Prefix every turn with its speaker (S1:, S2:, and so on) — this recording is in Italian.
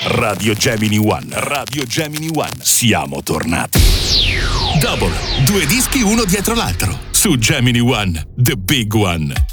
S1: Radio Gemini One. Radio Gemini One. Siamo tornati. Double. 2 dischi uno dietro l'altro. Su Gemini One. The Big One.